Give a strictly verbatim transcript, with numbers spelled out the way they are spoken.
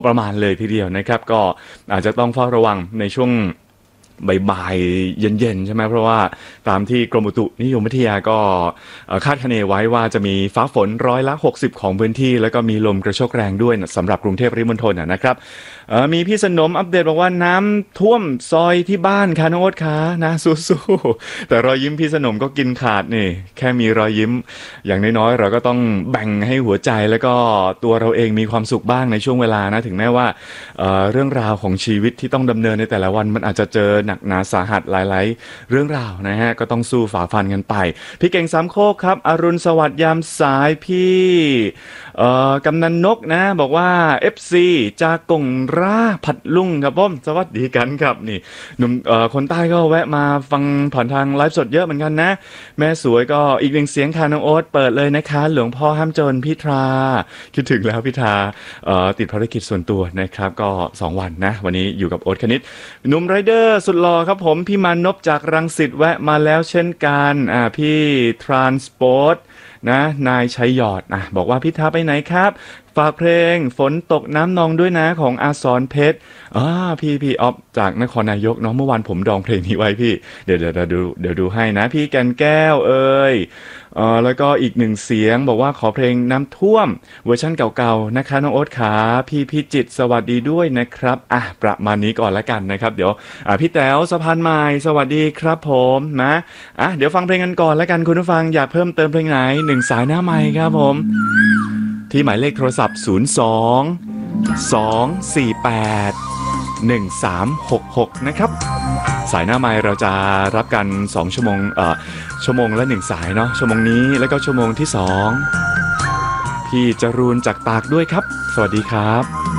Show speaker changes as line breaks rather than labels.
ประมาณเลยทีเดียวนะครับก็อาจจะต้องเฝ้าระวังในช่วงบ่ายๆเย็นๆใช่ไหมเพราะว่าตามที่กรมอุตุนิยมวิทยาก็คาดคะเนไว้ว่าจะมีฟ้าฝนร้อยละหกสิบของพื้นที่แล้วก็มีลมกระโชกแรงด้วยสำหรับกรุงเทพปริมณฑลนะครับมีพี่สนมอัปเดตบอกว่าน้ำท่วมซอยที่บ้านค่ะน้องโอ๊ตคะนะสู้ๆแต่รอยยิ้มพี่สนมก็กินขาดนี่แค่มีรอยยิ้มอย่างน้อยๆเราก็ต้องแบ่งให้หัวใจแล้วก็ตัวเราเองมีความสุขบ้างในช่วงเวลานะถึงแม้ว่า เอ่อเรื่องราวของชีวิตที่ต้องดำเนินในแต่ละวันมันอาจจะเจอหนักหนาสาหัสหลายๆเรื่องราวนะฮะก็ต้องสู้ฝ่าฟันกันไปพี่เก่งสามโคกครับอรุณสวัสดิ์ยามสายพี่เอ่อกำนันนกนะบอกว่า เอฟ ซี จากกงราผัดลุงครับผมสวัสดีกันครับนี่หนุ่มเอ่อคนใต้ก็แวะมาฟังผ่านทางไลฟ์สดเยอะเหมือนกันนะแม่สวยก็อีกหนึ่งเสียงค่ะน้องโอ๊ตเปิดเลยนะคะหลวงพ่อห้ามจนพี่ทราคิดถึงแล้วพี่ทราเอ่อติดภารกิจส่วนตัวนะครับก็สองวันนะวันนี้อยู่กับโอ๊ตคณิตหนุ่มไรเดอร์สุดหล่อครับผมพี่มานพจากรังสิตแวะมาแล้วเช่นกันอ่าพี่ทรานสปอร์ตนะนายชัยหยอดอ่ะบอกว่าพี่ท้าไปไหนครับฝากเพลงฝนตกน้ำนองด้วยนะของอาสรเพชรอ่าพี่พี่ออฟจากนครนายกเนาะเมื่อวานผมดองเพลงนี้ไว้พี่เดี๋ยวเดี๋ยวดูเดี๋ยวดูให้นะพี่แก่นแก้วเอ้ยเอ่อแล้วก็อีกหนึ่งเสียงบอกว่าขอเพลงน้ำท่วมเวอร์ชั่นเก่าๆนะคะน้องโอ๊ตขาพี่พี่จิตสวัสดีด้วยนะครับอ่ะประมาณนี้ก่อนละกันนะครับเดี๋ยวอ่ะพี่แต๋วสะพานใหม่สวัสดีครับผมนะอ่ะเดี๋ยวฟังเพลงกันก่อนละกันคุณผู้ฟังอยากเพิ่มเติมเพลงไหนหนึ่งสายหน้าไมค์ครับผมที่หมายเลขโทรศัพท์ศูนย์ สอง สอง สี่ แปด หนึ่ง สาม หก หกนะครับสายหน้าไมค์เราจะรับกันสองชั่วโมงเอ่อชั่วโมงละหนึ่งสายเนาะชั่วโมงนี้แล้วก็ชั่วโมงที่สองพี่จรูนจากตากด้วยครับสวัสดีครับ